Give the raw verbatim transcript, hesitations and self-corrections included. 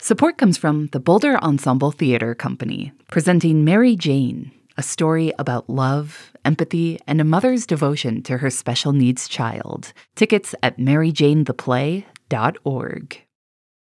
Support comes from the Boulder Ensemble Theater Company, presenting Mary Jane, a story about love, empathy, and a mother's devotion to her special needs child. Tickets at mary jane the play dot org.